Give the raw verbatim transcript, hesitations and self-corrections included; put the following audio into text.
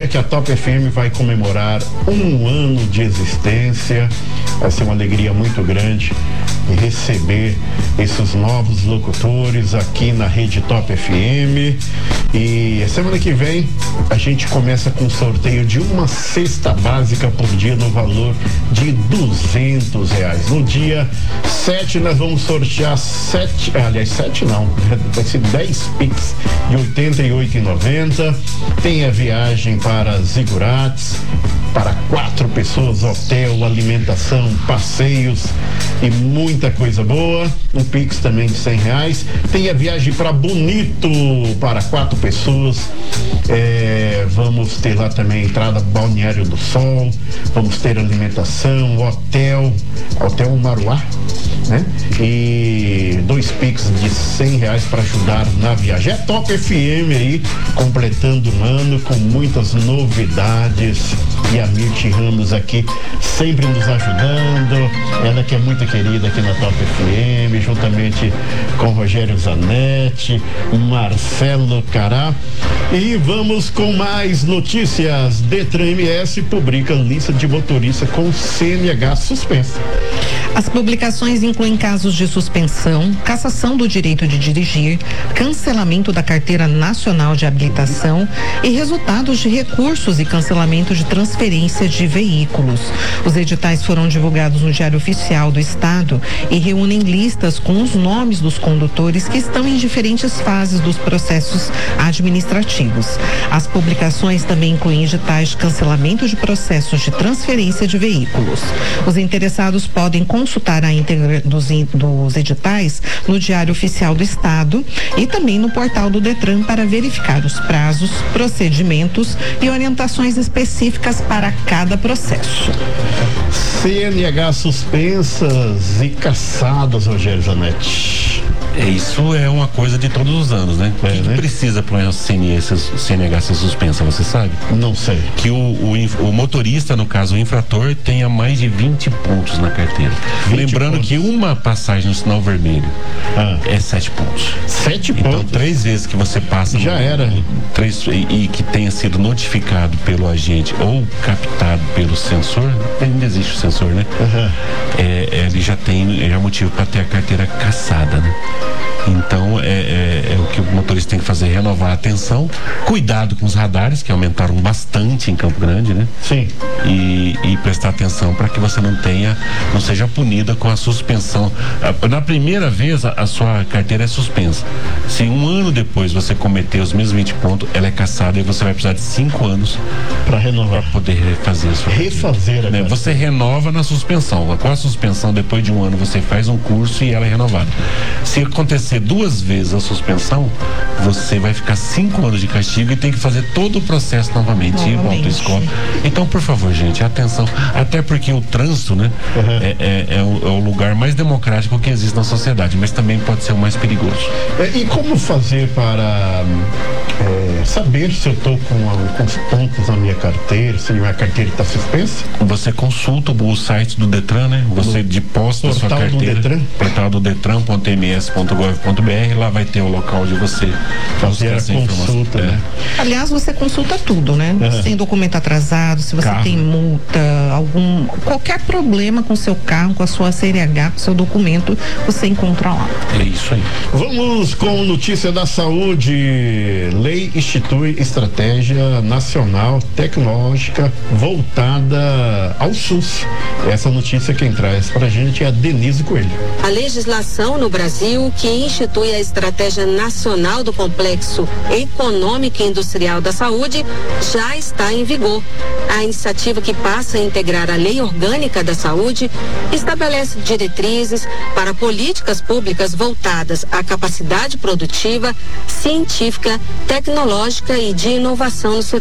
que a Top F M vai comemorar um ano de existência. Vai ser uma alegria muito grande receber esses novos locutores aqui na rede Top F M. E semana que vem a gente começa com um sorteio de uma cesta básica por dia no valor de duzentos reais. No dia sete nós vamos sortear sete, aliás sete não, vai ser dez Pix de oitenta e oito reais e noventa centavos. Tem a viagem para Zigurates para quatro pessoas, hotel, alimentação, passeios e muita coisa boa. Um Pix também de cem reais. Tem a viagem para Bonito para quatro pessoas. É, vamos ter lá também a entrada Balneário do Sol. Vamos ter alimentação, hotel, hotel Maruá, né? E dois Pix de cem reais para ajudar na viagem. É Top F M aí, completando um ano com muitas novidades. E a Mirti Ramos aqui sempre nos ajudando. Ela que é muito querida aqui na Top F M, juntamente com Rogério Zanetti, Marcelo Cará. E vamos com mais notícias. Detran M S publica lista de motorista com C N H suspensa. As publicações incluem casos de suspensão, cassação do direito de dirigir, cancelamento da Carteira Nacional de Habilitação e resultados de recursos e cancelamento de transferência de veículos. Os editais foram divulgados no Diário Oficial do Estado e reúnem listas com os nomes dos condutores que estão em diferentes fases dos processos administrativos. As publicações também incluem editais de cancelamento de processos de transferência de veículos. Os interessados podem consultar a íntegra dos, dos editais no Diário Oficial do Estado e também no portal do Detran para verificar os prazos, procedimentos e orientações específicas para cada processo. C N H suspensas e cassadas, Rogério Zanetti. É, isso é uma coisa de todos os anos, né? O É, que, né? que precisa para uma C N H ser suspensa, você sabe? Não sei. Que o, o, o motorista, no caso o infrator, tenha mais de vinte pontos na carteira. Lembrando pontos. que uma passagem no sinal vermelho Ah. é sete pontos. Sete Então, pontos. três vezes que você passa. Já no, era. Três, e, e que tenha sido notificado pelo agente ou captado pelo sensor, ainda existe o sensor, né? Aham. É, ele já tem já é motivo para ter a carteira cassada, né? Então é, é, é o que o motorista tem que fazer, renovar a atenção, cuidado com os radares que aumentaram bastante em Campo Grande, né? Sim. E, e prestar atenção para que você não tenha, não seja punida com a suspensão. Na primeira vez a, a sua carteira é suspensa. Se um ano depois você cometer os mesmos vinte pontos, ela é cassada e você vai precisar de cinco anos Para renovar. para poder refazer a sua Refazer carteira, né? agora. Você renova na suspensão. Com a suspensão, depois de um ano, você faz um curso e ela é renovada. Se acontecer duas vezes a suspensão, você vai ficar cinco anos de castigo e tem que fazer todo o processo novamente, ir para a Novamente. autoescola. Então, por favor, gente, atenção. Até porque o trânsito, né, Uhum. é, é, é, o, é o lugar mais democrático que existe na sociedade, mas também pode ser o mais perigoso. É, e como fazer para é, saber se eu estou com alguns pontos na minha carteira, se minha carteira está suspensa? Você consulta o site do Detran, né? Você deposta a sua Portal do carteira. Detran? Portal do detran ponto m s ponto gov ponto b r. Lá vai ter o local de você Fazer buscar a essa informação. consulta, É. né? Aliás, você consulta tudo, né? É. Se tem documento atrasado, se você Carro. tem multa, algum qualquer problema com seu carro, com a sua C N H, com o seu documento, você encontra lá. É isso aí. Vamos com notícia da saúde. Lei institui estratégia nacional tecnológica voltada ao SUS. Essa notícia quem traz pra gente é a Denise Coelho. A legislação no Brasil que institui a Estratégia Nacional do Complexo Econômico e Industrial da Saúde já está em vigor. A iniciativa, que passa a integrar a Lei Orgânica da Saúde, estabelece diretrizes para políticas públicas voltadas à capacidade produtiva, científica, tecnológica e de inovação no setor